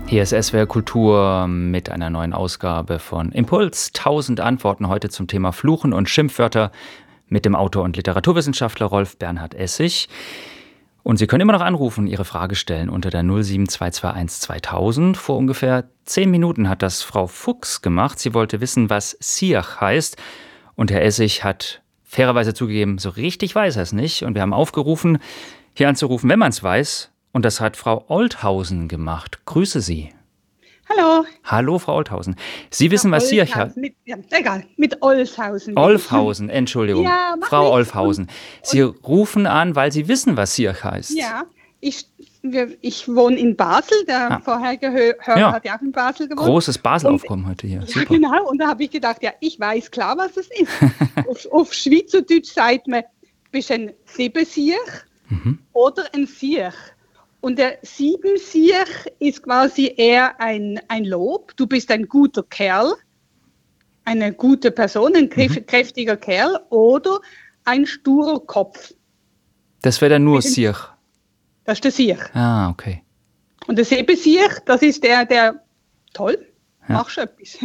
Hier ist SWR Kultur mit einer neuen Ausgabe von Impuls. 1000 Antworten heute zum Thema Fluchen und Schimpfwörter mit dem Autor und Literaturwissenschaftler Rolf Bernhard Essig. Und Sie können immer noch anrufen, Ihre Frage stellen unter der 07221 2000. Vor ungefähr 10 Minuten hat das Frau Fuchs gemacht. Sie wollte wissen, was Siach heißt. Und Herr Essig hat fairerweise zugegeben, so richtig weiß er es nicht. Und wir haben aufgerufen, hier anzurufen, wenn man es weiß. Und das hat Frau Olthausen gemacht. Grüße Sie. Hallo. Hallo, Frau Olthausen. Sie wissen, was Siach heißt? Mit Olshausen. Olfhausen, Entschuldigung. Ja, Frau Olfhausen. Sie rufen an, weil Sie wissen, was Siach heißt. Ja, ich wohne in Basel. Der vorherige Hörer hat ja auch in Basel gewohnt. Großes Basel-Aufkommen heute hier. Ja, genau. Und da habe ich gedacht, ja, ich weiß klar, was es ist. auf Schweizerdeutsch sagt man, bist ein Siebensiach oder ein Siach. Und der Siebensiach ist quasi eher ein Lob. Du bist ein guter Kerl, eine gute Person, ein kräftiger Kerl oder ein sturer Kopf. Das wäre dann nur Siach. Das ist der Siach. Ah, okay. Und der Siebensiach, das ist der toll, machst etwas.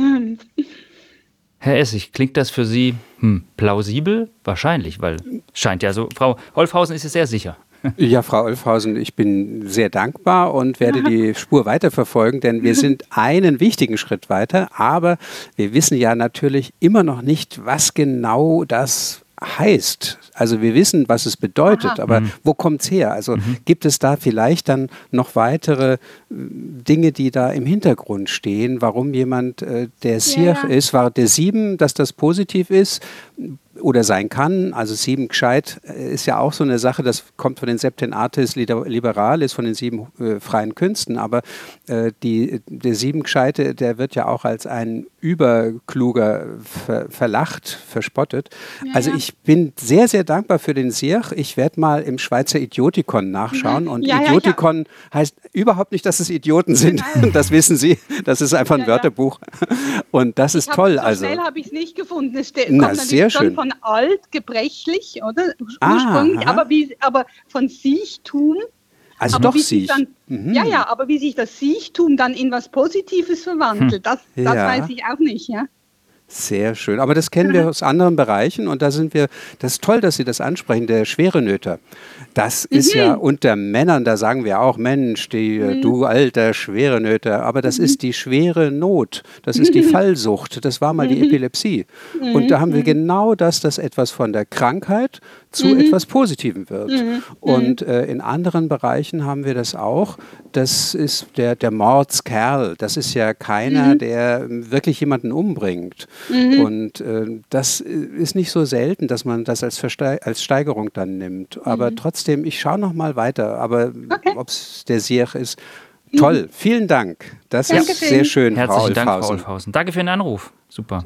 Herr Essig, klingt das für Sie plausibel? Wahrscheinlich, weil scheint ja so. Frau Olfhausen ist es sehr sicher. Ja, Frau Olfhausen, ich bin sehr dankbar und werde die Spur weiterverfolgen, denn wir sind einen wichtigen Schritt weiter, aber wir wissen ja natürlich immer noch nicht, was genau das heißt. Also wir wissen, was es bedeutet, aber wo kommt es her? Also gibt es da vielleicht dann noch weitere Dinge, die da im Hintergrund stehen, warum jemand der Siach ist, war der Sieben, dass das positiv ist? Oder sein kann, also Sieben gescheit ist ja auch so eine Sache, das kommt von den Septen Artes Liberalis, von den 7 freien Künsten, aber der Sieben gescheite, der wird ja auch als ein Überkluger verlacht, verspottet. Ja, also ich bin sehr, sehr dankbar für den Siach. Ich werde mal im Schweizer Idiotikon nachschauen und Idiotikon heißt überhaupt nicht, dass es Idioten sind, das wissen Sie, das ist einfach ein Wörterbuch und das ist toll. So also schnell habe ich es nicht gefunden, es kommt sehr schön. Von alt, gebrechlich, oder? Ursprünglich, aber von Siechtum. Also aber doch Siech. Aber wie sich das Siechtum dann in was Positives verwandelt, das weiß ich auch nicht, ja. Sehr schön. Aber das kennen wir aus anderen Bereichen und da sind wir, das ist toll, dass Sie das ansprechen, der Schwerenöter. Das ist ja unter Männern, da sagen wir auch, Mensch, du alter Schwerenöter, aber das ist die schwere Not, das ist die Fallsucht, das war mal die Epilepsie. Und da haben wir genau das, dass etwas von der Krankheit zu etwas Positivem wird. Und in anderen Bereichen haben wir das auch, das ist der Mordskerl, das ist ja keiner, der wirklich jemanden umbringt. Und das ist nicht so selten, dass man das als Steigerung dann nimmt. Aber trotzdem, ich schaue noch mal weiter. Aber ob es der Siach ist, toll. Vielen Dank. Das ist sehr schön, Herzlichen Dank, Frau Olfhausen. Danke für den Anruf. Super.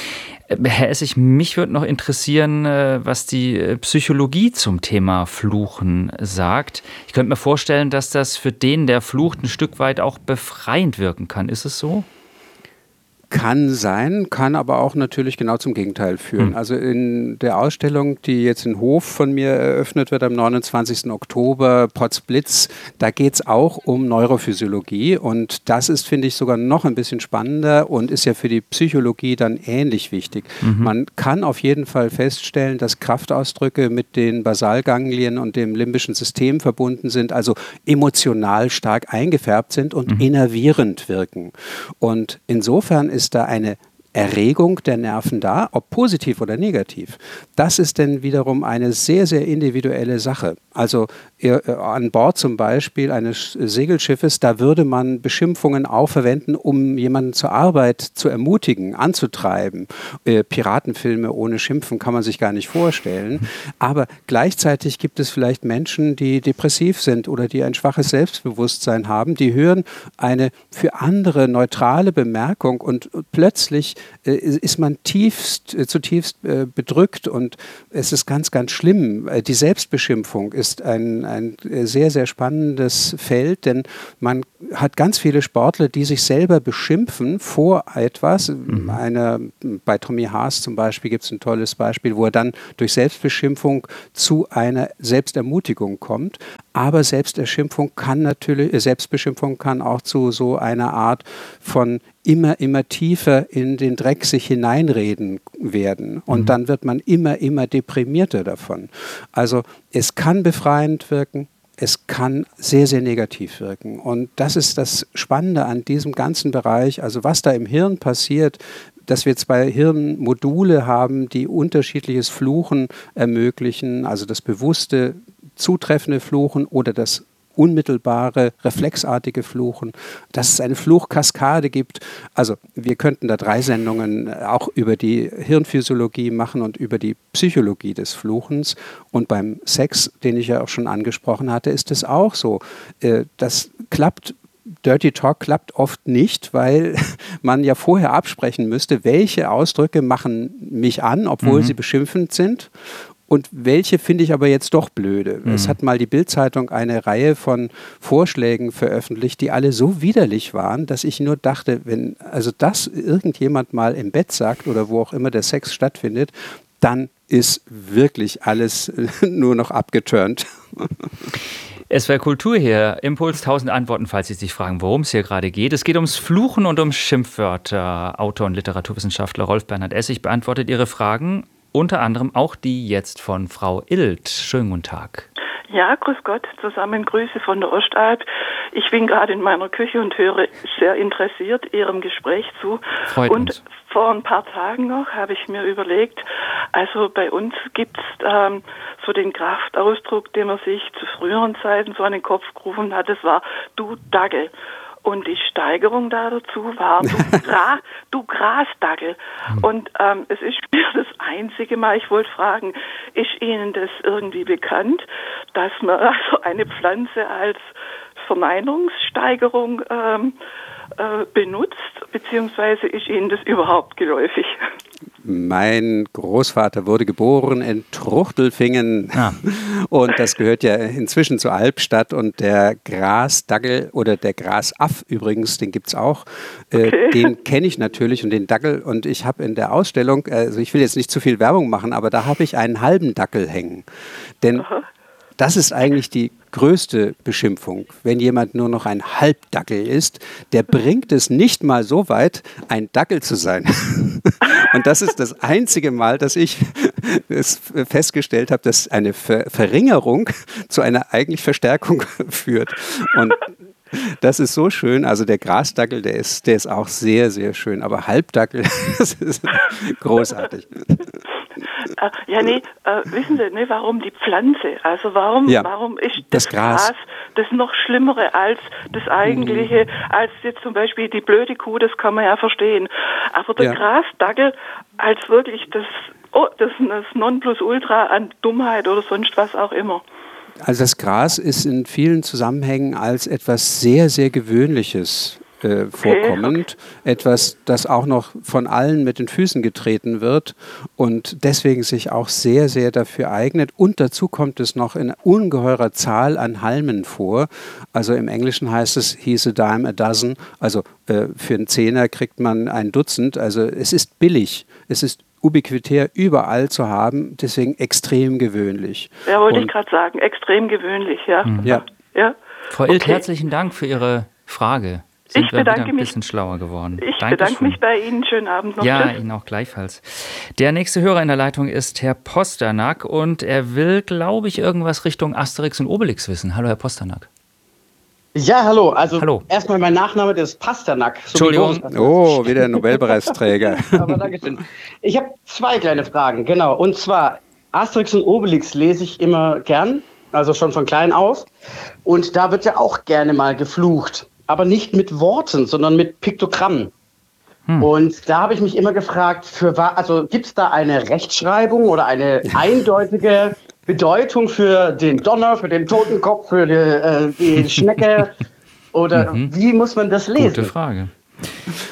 Herr Essig, mich würde noch interessieren, was die Psychologie zum Thema Fluchen sagt. Ich könnte mir vorstellen, dass das für den, der flucht, ein Stück weit auch befreiend wirken kann. Ist es so? Kann sein, kann aber auch natürlich genau zum Gegenteil führen. Also in der Ausstellung, die jetzt in Hof von mir eröffnet wird am 29. Oktober, Potsblitz, da geht es auch um Neurophysiologie und das ist, finde ich, sogar noch ein bisschen spannender und ist ja für die Psychologie dann ähnlich wichtig. Man kann auf jeden Fall feststellen, dass Kraftausdrücke mit den Basalganglien und dem limbischen System verbunden sind, also emotional stark eingefärbt sind und innervierend wirken. Und insofern ist da eine Erregung der Nerven da, ob positiv oder negativ. Das ist dann wiederum eine sehr, sehr individuelle Sache. Also an Bord zum Beispiel eines Segelschiffes, da würde man Beschimpfungen auch verwenden, um jemanden zur Arbeit zu ermutigen, anzutreiben. Piratenfilme ohne Schimpfen kann man sich gar nicht vorstellen. Aber gleichzeitig gibt es vielleicht Menschen, die depressiv sind oder die ein schwaches Selbstbewusstsein haben, die hören eine für andere neutrale Bemerkung und plötzlich ist man zutiefst bedrückt und es ist ganz, ganz schlimm. Die Selbstbeschimpfung ist ein sehr, sehr spannendes Feld, denn man hat ganz viele Sportler, die sich selber beschimpfen vor etwas. Bei Tommy Haas zum Beispiel gibt es ein tolles Beispiel, wo er dann durch Selbstbeschimpfung zu einer Selbstermutigung kommt. Aber Selbstbeschimpfung kann auch zu so einer Art von immer tiefer in den Dreck sich hineinreden werden. Und dann wird man immer deprimierter davon. Also es kann befreiend wirken. Es kann sehr, sehr negativ wirken. Und das ist das Spannende an diesem ganzen Bereich. Also was da im Hirn passiert, dass wir 2 Hirnmodule haben, die unterschiedliches Fluchen ermöglichen, also das bewusste, zutreffende Fluchen oder das unmittelbare, reflexartige Fluchen, dass es eine Fluchkaskade gibt. Also wir könnten da 3 Sendungen auch über die Hirnphysiologie machen und über die Psychologie des Fluchens. Und beim Sex, den ich ja auch schon angesprochen hatte, ist es auch so. Das klappt. Dirty Talk klappt oft nicht, weil man ja vorher absprechen müsste, welche Ausdrücke machen mich an, obwohl sie beschimpfend sind. Und welche finde ich aber jetzt doch blöde. Es hat mal die Bild-Zeitung eine Reihe von Vorschlägen veröffentlicht, die alle so widerlich waren, dass ich nur dachte, wenn also das irgendjemand mal im Bett sagt oder wo auch immer der Sex stattfindet, dann ist wirklich alles nur noch abgeturnt. SWR Kultur hier, Impuls 1000 Antworten, falls Sie sich fragen, worum es hier gerade geht. Es geht ums Fluchen und um Schimpfwörter. Autor und Literaturwissenschaftler Rolf Bernhard Essig beantwortet Ihre Fragen. Unter anderem auch die jetzt von Frau Illt. Schönen guten Tag. Ja, grüß Gott, zusammen Grüße von der Ostalb. Ich bin gerade in meiner Küche und höre sehr interessiert Ihrem Gespräch zu. Freut uns. Vor ein paar Tagen noch habe ich mir überlegt, also bei uns gibt es so den Kraftausdruck, den man sich zu früheren Zeiten so an den Kopf gerufen hat, das war du Dackel. Und die Steigerung da dazu war, du Grasdackel. Und es ist das einzige Mal, ich wollte fragen, ist Ihnen das irgendwie bekannt, dass man also eine Pflanze als Verneinungssteigerung benutzt, beziehungsweise ist Ihnen das überhaupt geläufig? Mein Großvater wurde geboren in Truchtelfingen und das gehört ja inzwischen zur Albstadt und der Grasdackel oder der Grasaff übrigens, den gibt es auch, den kenne ich natürlich und den Dackel und ich habe in der Ausstellung, also ich will jetzt nicht zu viel Werbung machen, aber da habe ich einen halben Dackel hängen, denn das ist eigentlich die größte Beschimpfung, wenn jemand nur noch ein Halbdackel ist, der bringt es nicht mal so weit, ein Dackel zu sein. Und das ist das einzige Mal, dass ich es festgestellt habe, dass eine Verringerung zu einer eigentlich Verstärkung führt. Und das ist so schön. Also der Grasdackel, der ist auch sehr, sehr schön. Aber Halbdackel, das ist großartig. Wissen Sie, warum die Pflanze? Also warum ist das Gras das noch Schlimmere als das eigentliche, als jetzt zum Beispiel die blöde Kuh, das kann man ja verstehen. Aber der Grasdackel als wirklich das Nonplusultra an Dummheit oder sonst was auch immer. Also das Gras ist in vielen Zusammenhängen als etwas sehr, sehr Gewöhnliches vorkommend. Etwas, das auch noch von allen mit den Füßen getreten wird und deswegen sich auch sehr, sehr dafür eignet. Und dazu kommt es noch in ungeheurer Zahl an Halmen vor. Also im Englischen heißt es, he's a dime a dozen. Also für einen Zehner kriegt man ein Dutzend. Also es ist billig. Es ist ubiquitär überall zu haben, deswegen extrem gewöhnlich. Ja, wollte ich gerade sagen, extrem gewöhnlich, ja. Ja. Frau Illt, herzlichen Dank für Ihre Frage. Ich bedanke mich. Ein bisschen schlauer geworden. Ich bedanke mich bei Ihnen. Schönen Abend noch. Ja, Ihnen auch gleichfalls. Der nächste Hörer in der Leitung ist Herr Posternak und er will, glaube ich, irgendwas Richtung Asterix und Obelix wissen. Hallo, Herr Posternak. Ja, hallo. Also erstmal mein Nachname, das ist Pasternak. Entschuldigung. Oh, wieder ein Nobelpreisträger. Aber Dankeschön. Ich habe 2 kleine Fragen, genau. Und zwar, Asterix und Obelix lese ich immer gern, also schon von klein auf. Und da wird ja auch gerne mal geflucht. Aber nicht mit Worten, sondern mit Piktogrammen. Und da habe ich mich immer gefragt, gibt es da eine Rechtschreibung oder eine eindeutige Bedeutung für den Donner, für den Totenkopf, für die Schnecke? Oder wie muss man das lesen? Gute Frage.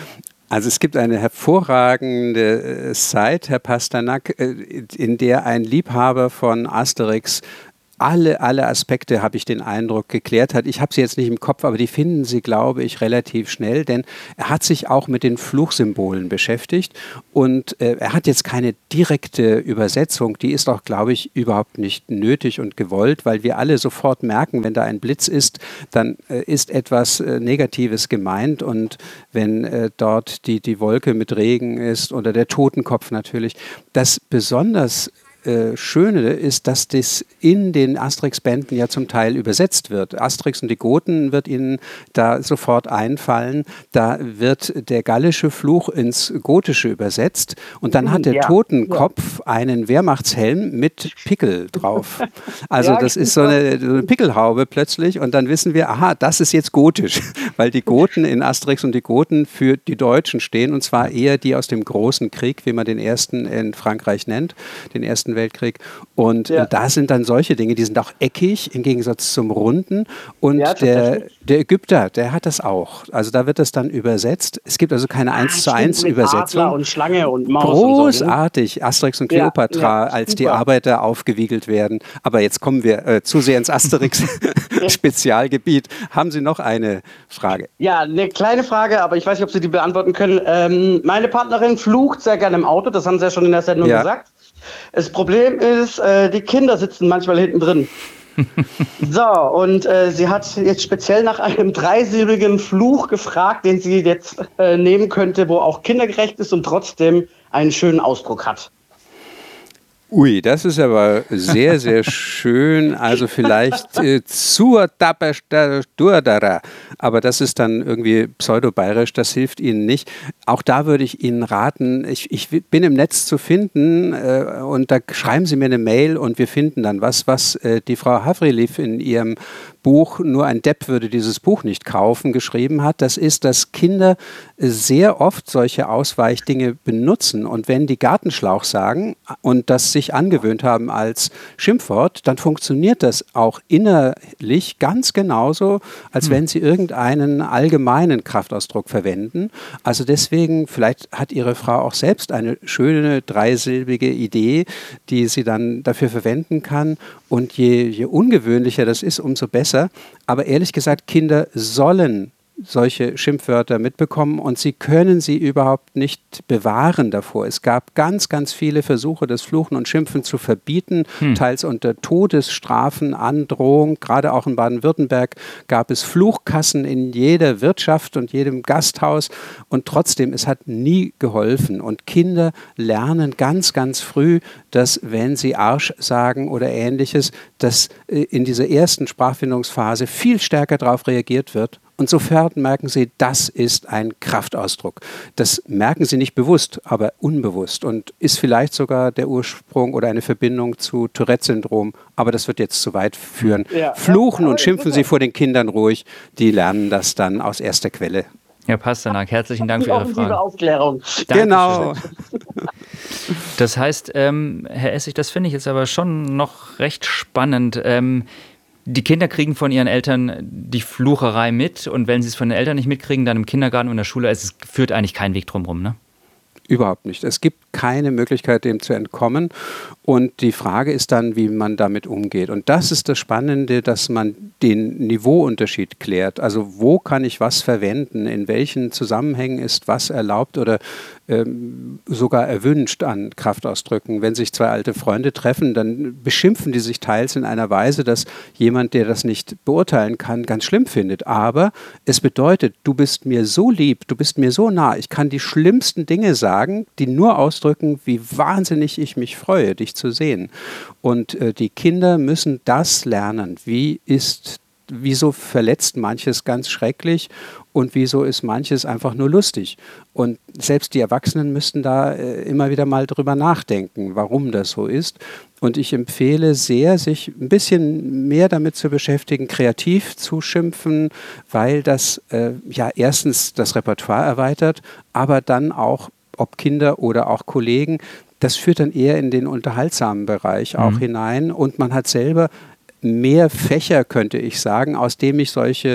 Also es gibt eine hervorragende Site, Herr Pasternak, in der ein Liebhaber von Asterix alle Aspekte, habe ich den Eindruck, geklärt hat. Ich habe sie jetzt nicht im Kopf, aber die finden Sie, glaube ich, relativ schnell, denn er hat sich auch mit den Fluchsymbolen beschäftigt und er hat jetzt keine direkte Übersetzung, die ist auch, glaube ich, überhaupt nicht nötig und gewollt, weil wir alle sofort merken, wenn da ein Blitz ist, dann ist etwas Negatives gemeint und wenn dort die Wolke mit Regen ist oder der Totenkopf natürlich, das besonders Schöne ist, dass das in den Asterix-Bänden ja zum Teil übersetzt wird. Asterix und die Goten wird Ihnen da sofort einfallen. Da wird der gallische Fluch ins Gotische übersetzt und dann hat der Totenkopf einen Wehrmachtshelm mit Pickel drauf. Also das ist so eine Pickelhaube plötzlich und dann wissen wir, aha, das ist jetzt gotisch, weil die Goten in Asterix und die Goten für die Deutschen stehen und zwar eher die aus dem Großen Krieg, wie man den ersten in Frankreich nennt, den ersten Weltkrieg. Und da sind dann solche Dinge, die sind auch eckig im Gegensatz zum Runden. Und der Ägypter, der hat das auch. Also da wird das dann übersetzt. Es gibt also keine 1:1 Übersetzung. Adler und Schlange und Maus. Großartig. Und so, Asterix und Kleopatra, als super. Die Arbeiter aufgewiegelt werden. Aber jetzt kommen wir zu sehr ins Asterix-Spezialgebiet. Haben Sie noch eine Frage? Ja, eine kleine Frage, aber ich weiß nicht, ob Sie die beantworten können. Meine Partnerin flucht sehr gerne im Auto, das haben Sie ja schon in der Sendung gesagt. Das Problem ist, die Kinder sitzen manchmal hinten drin. So, und sie hat jetzt speziell nach einem 3-silbigen Fluch gefragt, den sie jetzt nehmen könnte, wo auch kindergerecht ist und trotzdem einen schönen Ausdruck hat. Ui, das ist aber sehr, sehr schön. Also vielleicht zur Durdara. Aber das ist dann irgendwie pseudo-bayerisch, das hilft Ihnen nicht. Auch da würde ich Ihnen raten, ich bin im Netz zu finden und da schreiben Sie mir eine Mail und wir finden dann was die Frau Havrilief in ihrem Buch "Nur ein Depp würde dieses Buch nicht kaufen" geschrieben hat. Das ist, dass Kinder sehr oft solche Ausweichdinge benutzen und wenn die Gartenschlauch sagen und das sich angewöhnt haben als Schimpfwort, dann funktioniert das auch innerlich ganz genauso, als wenn sie irgendeinen allgemeinen Kraftausdruck verwenden. Also deswegen, vielleicht hat Ihre Frau auch selbst eine schöne 3-silbige Idee, die sie dann dafür verwenden kann. Und je ungewöhnlicher das ist, umso besser. Aber ehrlich gesagt, Kinder sollen solche Schimpfwörter mitbekommen und sie können sie überhaupt nicht bewahren davor. Es gab ganz, ganz viele Versuche, das Fluchen und Schimpfen zu verbieten, teils unter Todesstrafen, Androhung. Gerade auch in Baden-Württemberg gab es Fluchkassen in jeder Wirtschaft und jedem Gasthaus und trotzdem, es hat nie geholfen. Und Kinder lernen ganz, ganz früh, dass wenn sie Arsch sagen oder Ähnliches, dass in dieser ersten Sprachfindungsphase viel stärker darauf reagiert wird. Und sofort merken sie, das ist ein Kraftausdruck. Das merken sie nicht bewusst, aber unbewusst und ist vielleicht sogar der Ursprung oder eine Verbindung zu Tourette-Syndrom. Aber das wird jetzt zu weit führen. Ja. Fluchen und schimpfen Sie vor den Kindern ruhig. Die lernen das dann aus erster Quelle. Herr Pasternak, herzlichen Dank für Ihre Frage. Aufklärung. Genau. Das heißt, Herr Essig, das finde ich jetzt aber schon noch recht spannend. Die Kinder kriegen von ihren Eltern die Flucherei mit und wenn sie es von den Eltern nicht mitkriegen, dann im Kindergarten und in der Schule, es führt eigentlich kein Weg drum rum, ne? Überhaupt nicht. Es gibt keine Möglichkeit, dem zu entkommen. Und die Frage ist dann, wie man damit umgeht. Und das ist das Spannende, dass man den Niveauunterschied klärt. Also wo kann ich was verwenden? In welchen Zusammenhängen ist was erlaubt oder sogar erwünscht an Kraftausdrücken? Wenn sich zwei alte Freunde treffen, dann beschimpfen die sich teils in einer Weise, dass jemand, der das nicht beurteilen kann, ganz schlimm findet. Aber es bedeutet, du bist mir so lieb, du bist mir so nah, ich kann die schlimmsten Dinge sagen, die nur ausdrücken, wie wahnsinnig ich mich freue, dich zu sehen. Und die Kinder müssen das lernen. Wieso verletzt manches ganz schrecklich und wieso ist manches einfach nur lustig? Und selbst die Erwachsenen müssten da immer wieder mal drüber nachdenken, warum das so ist. Und ich empfehle sehr, sich ein bisschen mehr damit zu beschäftigen, kreativ zu schimpfen, weil das erstens das Repertoire erweitert, aber dann auch, ob Kinder oder auch Kollegen, das führt dann eher in den unterhaltsamen Bereich auch hinein und man hat selber mehr Fächer, könnte ich sagen, aus dem ich solche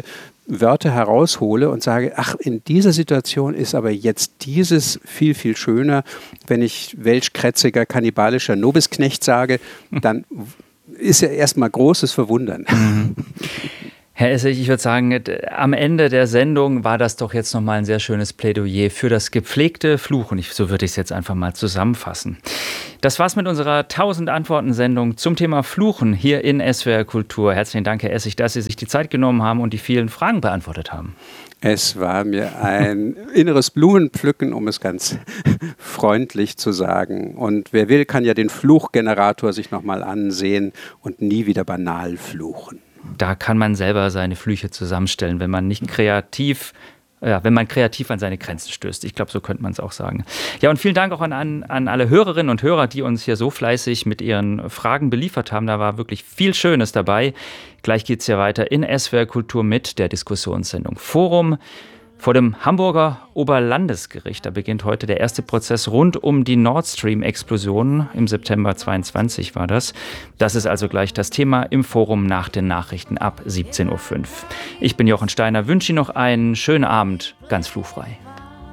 Wörter heraushole und sage, ach, in dieser Situation ist aber jetzt dieses viel, viel schöner. Wenn ich welschkrätziger, kannibalischer Nobelsknecht sage, dann ist ja erstmal großes Verwundern. Herr Essig, ich würde sagen, am Ende der Sendung war das doch jetzt nochmal ein sehr schönes Plädoyer für das gepflegte Fluchen. So würde ich es jetzt einfach mal zusammenfassen. Das war's mit unserer 1000-Antworten-Sendung zum Thema Fluchen hier in SWR Kultur. Herzlichen Dank, Herr Essig, dass Sie sich die Zeit genommen haben und die vielen Fragen beantwortet haben. Es war mir ein inneres Blumenpflücken, um es ganz freundlich zu sagen. Und wer will, kann ja den Fluchgenerator sich nochmal ansehen und nie wieder banal fluchen. Da kann man selber seine Flüche zusammenstellen, wenn man kreativ an seine Grenzen stößt. Ich glaube, so könnte man es auch sagen. Ja, und vielen Dank auch an alle Hörerinnen und Hörer, die uns hier so fleißig mit ihren Fragen beliefert haben. Da war wirklich viel Schönes dabei. Gleich geht es ja weiter in SWR Kultur mit der Diskussionssendung Forum. Vor dem Hamburger Oberlandesgericht, da beginnt heute der erste Prozess rund um die Nord Stream-Explosion. Im September 22 war das. Das ist also gleich das Thema im Forum nach den Nachrichten ab 17.05 Uhr. Ich bin Jochen Steiner, wünsche Ihnen noch einen schönen Abend, ganz fluchfrei.